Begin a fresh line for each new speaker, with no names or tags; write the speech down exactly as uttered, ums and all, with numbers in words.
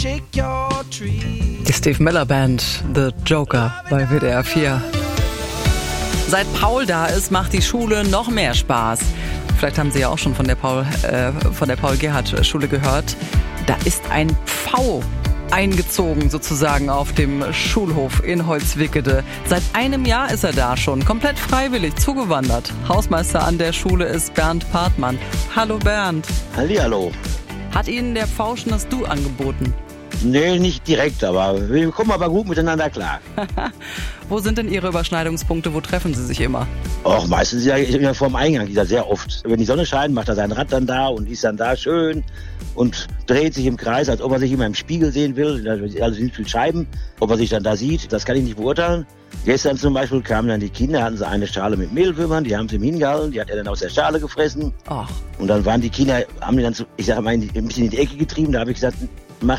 Die Steve Miller Band, The Joker bei W D R vier. Seit Paul da ist, macht die Schule noch mehr Spaß. Vielleicht haben Sie ja auch schon von der Paul, äh, von der Paul-Gerhardt-Schule gehört. Da ist ein Pfau eingezogen sozusagen auf dem Schulhof in Holzwickede. Seit einem Jahr ist er da schon, komplett freiwillig zugewandert. Hausmeister an der Schule ist Bernd Partmann. Hallo Bernd.
Hallihallo.
Hat Ihnen der Pfau schon das Du angeboten?
Nee, nicht direkt, aber wir kommen aber gut miteinander klar.
Wo sind denn Ihre Überschneidungspunkte? Wo treffen Sie sich immer?
Och, meistens ja immer vorm Eingang, ist ja sehr oft. Wenn die Sonne scheint, macht er sein Rad dann da und ist dann da schön und dreht sich im Kreis, als ob er sich immer im Spiegel sehen will. Also sind viele Scheiben. Ob er sich dann da sieht, das kann ich nicht beurteilen. Gestern zum Beispiel kamen dann die Kinder, hatten sie eine Schale mit Mehlwürmern, die haben sie ihm hingehalten, die hat er dann aus der Schale gefressen.
Ach.
Und dann waren die Kinder, haben die dann, so, ich sag mal, ein bisschen in die Ecke getrieben. Da habe ich gesagt,